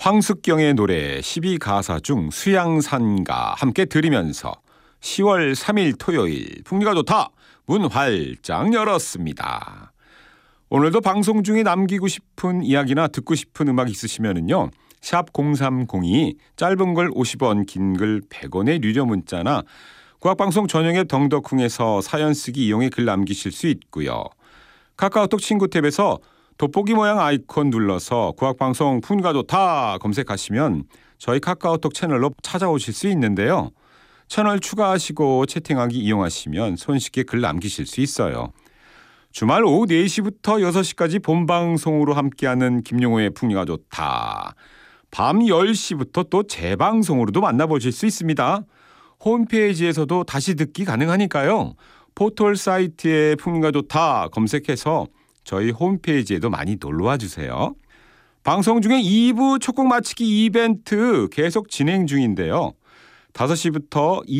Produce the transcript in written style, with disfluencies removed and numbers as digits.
황숙경의 노래 12가사 중 수양산가 함께 들으면서 10월 3일 토요일 풍리가 좋다 문 활짝 열었습니다. 오늘도 방송 중에 남기고 싶은 이야기나 듣고 싶은 음악 있으시면은요. 샵 0302 짧은 글 50원 긴 글 100원의 유료 문자나 국악방송 전용 앱 덩덕쿵에서 사연 쓰기 이용해 글 남기실 수 있고요. 카카오톡 친구 탭에서 돋보기 모양 아이콘 눌러서 국악방송 풍리가 좋다 검색하시면 저희 카카오톡 채널로 찾아오실 수 있는데요. 채널 추가하시고 채팅하기 이용하시면 손쉽게 글 남기실 수 있어요. 주말 오후 4시부터 6시까지 본방송으로 함께하는 김용호의 풍리가 좋다. 밤 10시부터 또 재방송으로도 만나보실 수 있습니다. 홈페이지에서도 다시 듣기 가능하니까요. 포털 사이트에 풍리가 좋다 검색해서 저희 홈페이지에도 많이 놀러와 주세요. 방송 중에 2부 첫 곡 맞히기 이벤트 계속 진행 중인데요. 5시부터